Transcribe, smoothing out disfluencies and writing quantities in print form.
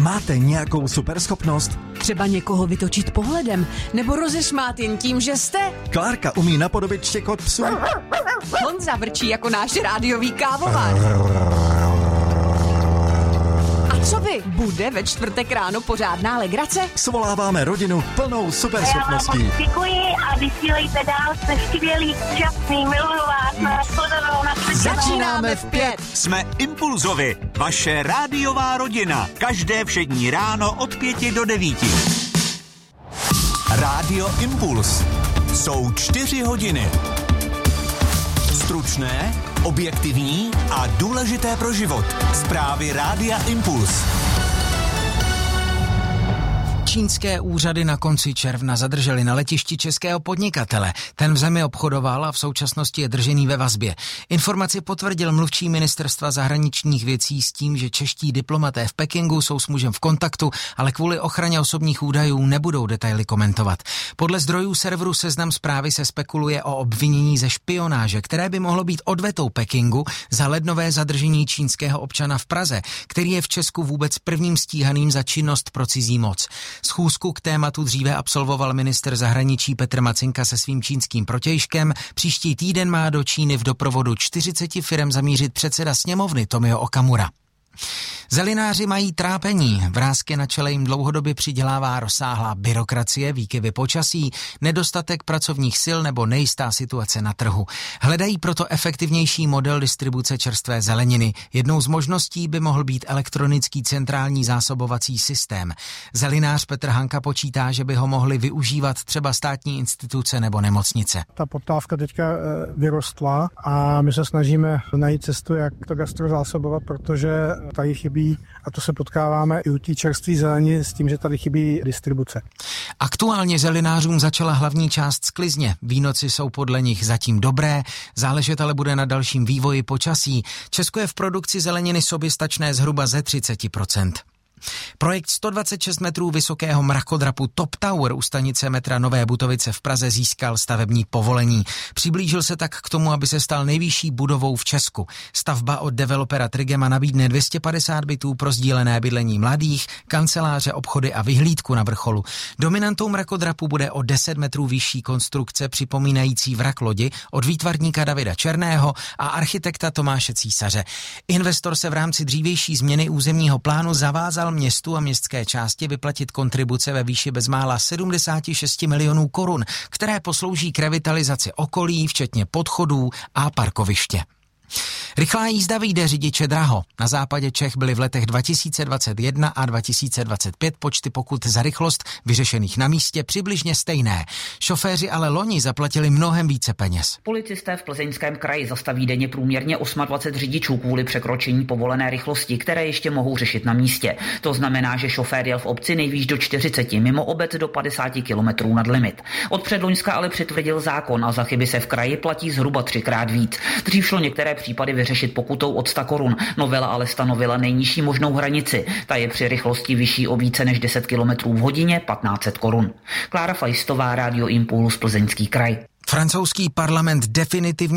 Máte nějakou superschopnost? Třeba někoho vytočit pohledem, nebo rozesmát jen tím, že jste. Klárka umí napodobit štěkot psů. Honza vrčí jako náš rádiový kávovár. A co vy? Bude ve čtvrtek ráno pořádná legrace? Svoláváme rodinu plnou superschopností. Já vám děkuji a vysílejte dál, jste skvělí, úžasný, miluju vás, nashledanou, Začínáme v 5. Jsme Impulzovi, vaše rádiová rodina. Každé všední ráno od 5 do 9. Rádio Impuls. Jsou 4 hodiny. Stručné, objektivní a důležité pro život. Zprávy Rádia Impuls. Čínské úřady na konci června zadrželi na letišti českého podnikatele. Ten v zemi obchodoval a v současnosti je držený ve vazbě. Informaci potvrdil mluvčí ministerstva zahraničních věcí s tím, že čeští diplomaté v Pekingu jsou s mužem v kontaktu, ale kvůli ochraně osobních údajů nebudou detaily komentovat. Podle zdrojů serveru Seznam Zprávy se spekuluje o obvinění ze špionáže, které by mohlo být odvetou Pekingu za lednové zadržení čínského občana v Praze, který je v Česku vůbec prvním stíhaným za činnost pro cizí moc. Schůzku k tématu dříve absolvoval ministr zahraničí Petr Macinka se svým čínským protějškem. Příští týden má do Číny v doprovodu 40 firem zamířit předseda sněmovny Tomio Okamura. Zelináři mají trápení. Vrásky na čele jim dlouhodobě přidělává rozsáhlá byrokracie, výkyvy počasí, nedostatek pracovních sil nebo nejistá situace na trhu. Hledají proto efektivnější model distribuce čerstvé zeleniny. Jednou z možností by mohl být elektronický centrální zásobovací systém. Zelinář Petr Hanka počítá, že by ho mohli využívat třeba státní instituce nebo nemocnice. Ta poptávka teďka vyrostla a my se snažíme najít cestu, jak to gastrozásobovat, protože tady chybí, a to se potkáváme i u té čerstvé zeleniny s tím, že tady chybí distribuce. Aktuálně zelinářům začala hlavní část sklizně. Výnoci jsou podle nich zatím dobré, záležet ale bude na dalším vývoji počasí. Česko je v produkci zeleniny soběstačné zhruba ze 30%. Projekt 126 metrů vysokého mrakodrapu Top Tower u stanice metra Nové Butovice v Praze získal stavební povolení. Přiblížil se tak k tomu, aby se stal nejvyšší budovou v Česku. Stavba od developera Trigema nabídne 250 bytů pro sdílené bydlení mladých, kanceláře, obchody a vyhlídku na vrcholu. Dominantou mrakodrapu bude o 10 metrů vyšší konstrukce připomínající vrak lodi od výtvarníka Davida Černého a architekta Tomáše Císaře. Investor se v rámci dřívější změny územního plánu zavázal městu a městské části vyplatit kontribuce ve výši bezmála 76 milionů korun, které poslouží k revitalizaci okolí, včetně podchodů a parkoviště. Rychlá jízda vyjde řidiče draho. Na západě Čech byly v letech 2021 a 2025 počty pokut za rychlost vyřešených na místě přibližně stejné. Šoféři ale loni zaplatili mnohem více peněz. Policisté v Plzeňském kraji zastaví denně průměrně 28 řidičů kvůli překročení povolené rychlosti, které ještě mohou řešit na místě. To znamená, že šofér jel v obci nejvýš do 40, mimo obec do 50 km nad limit. Od předloňska ale přitvrdil zákon a za chyby se v kraji platí zhruba 3krát víc. Dřív šlo některé případy vyřešit pokutou od 100 korun. Novela ale stanovila nejnižší možnou hranici. Ta je při rychlosti vyšší o více než 10 km v hodině 1500 korun. Klára Fajstová, Rádio Impuls, Plzeňský kraj. Francouzský parlament definitivně